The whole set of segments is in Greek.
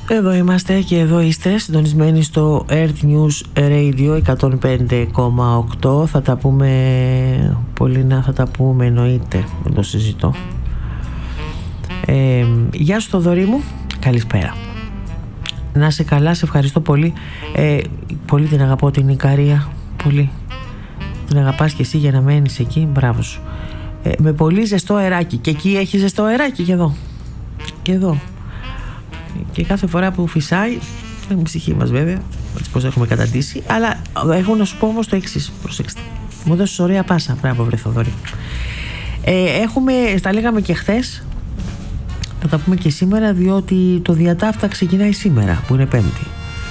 Εδώ είμαστε και εδώ είστε συντονισμένοι στο Earth News Radio 105,8. Θα τα πούμε πολύ, θα τα πούμε, εννοείται, δεν το συζητώ. Γεια σου Θοδωρή μου, καλησπέρα. Να είσαι καλά, σε ευχαριστώ πολύ. Πολύ την αγαπώ την Ικαρία, πολύ. Την αγαπάς και εσύ για να μένεις εκεί, μπράβο σου. Με πολύ ζεστό αεράκι. Και εκεί έχει ζεστό αεράκι, και εδώ. Και εδώ. Και κάθε φορά που φυσάει, είναι η ψυχή μας βέβαια, έτσι πως έχουμε καταντήσει. Αλλά έχω να σου πω όμως το εξής, προσέξτε. Μου δώσεις ωραία πάσα, μπράβο βρε Θοδωρή. Τα λέγαμε και χθες, θα τα πούμε και σήμερα, διότι το διατάφτα ξεκινάει σήμερα, που είναι Πέμπτη.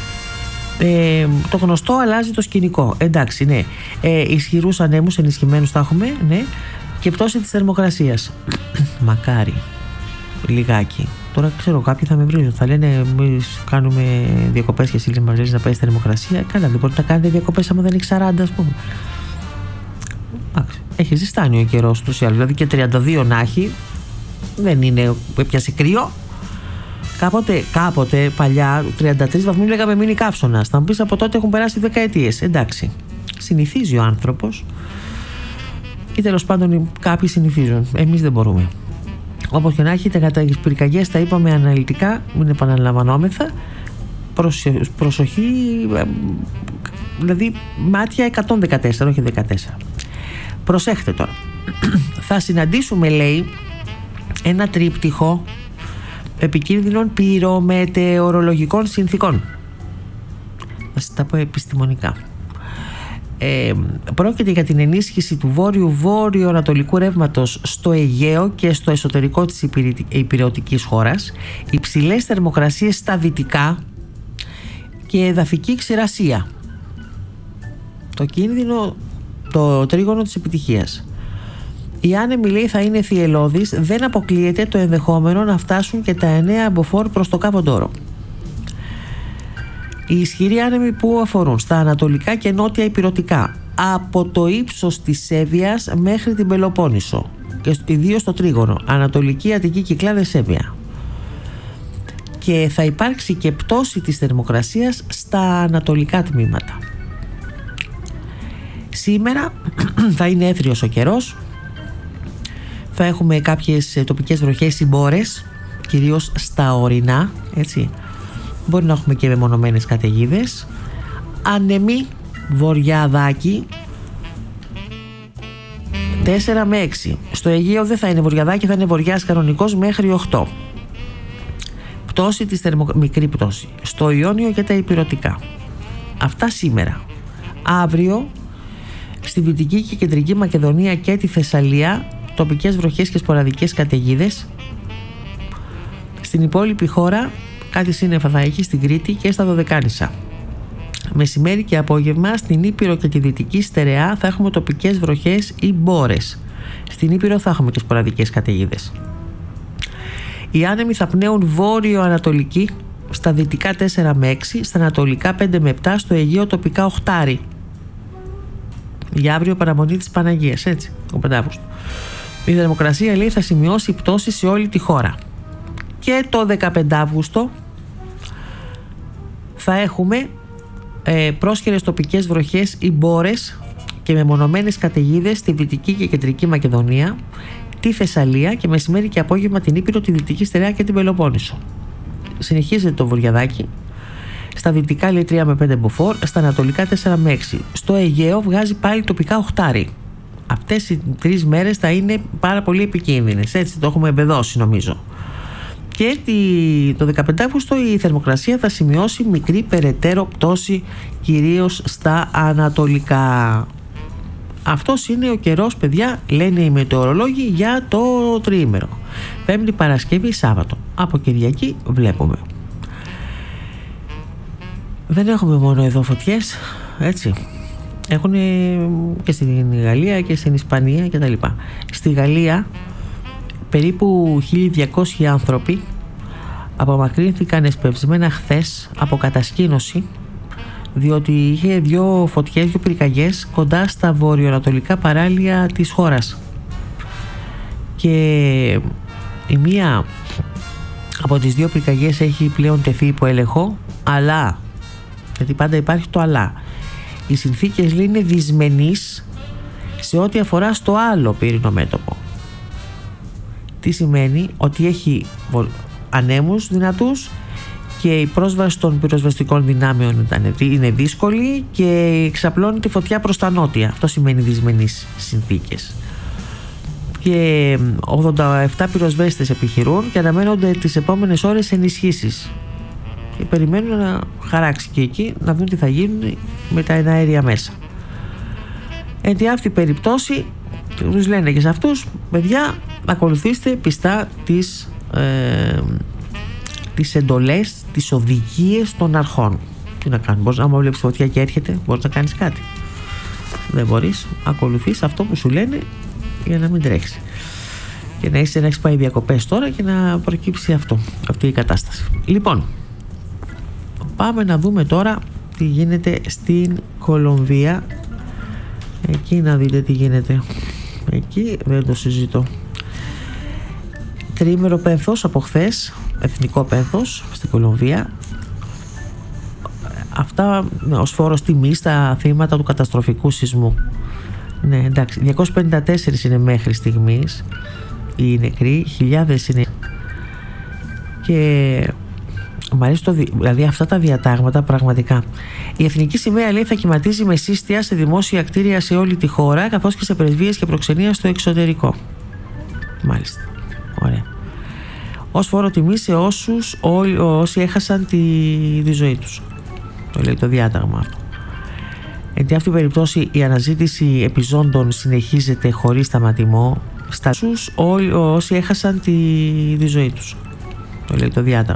Το γνωστό αλλάζει το σκηνικό. Εντάξει, ναι. Ισχυρούς ανέμους, ενισχυμένους θα έχουμε, ναι. Και πτώση της θερμοκρασίας. Μακάρι. Λιγάκι. Τώρα ξέρω, κάποιοι θα με βρίζουν. Θα λένε, εμείς κάνουμε διακοπές και εσύ μας να πέσει θερμοκρασία. Καλά, δεν μπορείτε να κάνετε διακοπές άμα δεν έχει 40, ας πούμε. Έχει ζεστάνει ο καιρός τους ή άλλους. Δηλαδή και 32 να έχει, δεν είναι, έπιασε κρύο. Κάποτε παλιά, 33 βαθμούς λέγαμε μείνει καύσωνας. Θα μου πεις, από τότε έχουν περάσει δεκαετίες. Εντάξει. Συνηθίζει ο άνθρωπος, ή τέλος πάντων κάποιοι συνηθίζουν. Εμείς δεν μπορούμε. Όπως και να έχει, τα πυρκαγιές τα είπαμε αναλυτικά, μην επαναλαμβανόμεθα. Προσοχή, δηλαδή μάτια 114, όχι 14. Προσέχτε τώρα. Θα συναντήσουμε, λέει, ένα τρίπτυχο επικίνδυνων πυρομετεωρολογικών συνθήκων. Θα σας τα πω επιστημονικά. Πρόκειται για την ενίσχυση του βόρειο-ανατολικού ρεύματος στο Αιγαίο και στο εσωτερικό της υπηρετικής χώρας, υψηλές θερμοκρασίες στα δυτικά και εδαφική ξηρασία. Το τρίγωνο της επιτυχίας. Οι άνεμοι, λέει, θα είναι θυελλώδεις, δεν αποκλείεται το ενδεχόμενο να φτάσουν και τα 9 μποφόρ προς το Κάβο Ντόρο. Οι ισχυροί άνεμοι που αφορούν στα ανατολικά και νότια ηπειρωτικά, από το ύψος της Σέβιας μέχρι την Πελοπόννησο, και ιδίως στο τρίγωνο Ανατολική, Αττική, Κυκλάδες, Σέβια. Και θα υπάρξει και πτώση της θερμοκρασίας στα ανατολικά τμήματα. Σήμερα θα είναι έθριος ο καιρός. Θα έχουμε κάποιες τοπικές βροχές ή μπόρες, κυρίως στα ορεινά, έτσι. Μπορεί να έχουμε και μεμονωμένες καταιγίδες. Ανεμή, βορειαδάκι 4 με 6. Στο Αιγαίο δεν θα είναι βορειαδάκι, θα είναι βοριάς κανονικός μέχρι 8. Πτώση της μικρή πτώση στο Ιόνιο και τα ηπειρωτικά. Αυτά σήμερα. Αύριο στη Δυτική και Κεντρική Μακεδονία και τη Θεσσαλία τοπικές βροχές και σποραδικές καταιγίδες. Στην υπόλοιπη χώρα κάτι σύννεφα θα έχει στην Κρήτη και στα Δωδεκάνησα. Μεσημέρι και απόγευμα στην Ήπειρο και τη Δυτική Στερεά θα έχουμε τοπικές βροχές ή μπόρες. Στην Ήπειρο θα έχουμε και σποραδικές καταιγίδες. Οι άνεμοι θα πνέουν βόρειο-ανατολική, στα δυτικά 4 με 6, στα ανατολικά 5 με 7, στο Αιγαίο τοπικά 8. Για αύριο παραμονή της Παναγίας, έτσι, ο 5 Αύγουστο. Η θερμοκρασία, λέει, θα σημειώσει πτώση σε όλη τη χώρα. Και το 15 Αύγουστο θα έχουμε πρόσχερες τοπικές βροχές ή μπόρες και μεμονωμένες καταιγίδες στη Δυτική και Κεντρική Μακεδονία, τη Θεσσαλία και μεσημέρι και απόγευμα την Ήπειρο, τη Δυτική Στερεά και την Πελοπόννησο. Συνεχίζεται το βορειαδάκι. Στα δυτικά, λέει, 3 με 5 μποφόρ, στα ανατολικά 4 με 6. Στο Αιγαίο βγάζει πάλι τοπικά 8. Αυτές οι 3 μέρες θα είναι πάρα πολύ επικίνδυνες, έτσι το έχουμε εμπεδώσει νομίζω. Και το 15 Αύγουστο η θερμοκρασία θα σημειώσει μικρή περαιτέρω πτώση, κυρίως στα ανατολικά. Αυτός είναι ο καιρός, παιδιά, λένε οι μετεωρολόγοι, για το τριήμερο. Πέμπτη, Παρασκευή, Σάββατο. Από Κυριακή βλέπουμε. Δεν έχουμε μόνο εδώ φωτιές, έτσι. Έχουν και στην Γαλλία και στην Ισπανία κτλ. Στη Γαλλία περίπου 1.200 άνθρωποι απομακρύνθηκαν εσπευσμένα χθες από κατασκήνωση, διότι είχε 2 φωτιές, 2 πυρκαγιές κοντά στα βορειοανατολικά παράλια της χώρας. Και η μία από τις δύο πυρκαγιές έχει πλέον τεθεί υπό έλεγχο, αλλά, γιατί πάντα υπάρχει το αλλά, οι συνθήκες λέει είναι δυσμενείς σε ό,τι αφορά στο άλλο πύρινο μέτωπο. Τι σημαίνει? Ότι έχει ανέμους δυνατούς και η πρόσβαση των πυροσβεστικών δυνάμεων είναι δύσκολη και εξαπλώνει τη φωτιά προς τα νότια. Αυτό σημαίνει δυσμενείς συνθήκες. Και 87 πυροσβέστες επιχειρούν και αναμένονται τις επόμενες ώρες ενισχύσεις και περιμένουν να χαράξει και εκεί να δουν τι θα γίνουν με τα εναέρια μέσα. Έτσι αυτή η περιπτώση τους λένε και σε αυτούς, παιδιά, ακολουθήστε πιστά τις εντολές, τις οδηγίες των αρχών. Τι να κάνεις? Μπορείς, άμα βλέπεις φωτιά και έρχεται, μπορείς να κάνεις κάτι? Δεν μπορείς. Ακολουθείς αυτό που σου λένε για να μην τρέξει και να έχεις πάει διακοπές τώρα και να προκύψει αυτή η κατάσταση. Λοιπόν, πάμε να δούμε τώρα τι γίνεται στην Κολομβία. Εκεί να δείτε τι γίνεται. Εκεί δεν το συζητώ. Τριήμερο πένθος από χθες, εθνικό πένθος στην Κολομβία. Αυτά ως φόρος τιμής στα θύματα του καταστροφικού σεισμού. Ναι, εντάξει, 254 είναι μέχρι στιγμής οι νεκροί, χιλιάδες είναι. Και μου αρέσει δηλαδή αυτά τα διατάγματα πραγματικά. Η εθνική σημαία λέει θα κυματίζει με σύστια σε δημόσια κτίρια σε όλη τη χώρα, καθώς και σε πρεσβείες και προξενία στο εξωτερικό. Μάλιστα, ωραία. Ως φόρο τιμή σε όσοι έχασαν τη ζωή τους. Το λέει το διάταγμα αυτό. Εν αυτή την περίπτωση η αναζήτηση επιζώντων συνεχίζεται χωρίς σταματημό στα όσοι έχασαν τη ζωή τους. Το λέει το διάταγμα.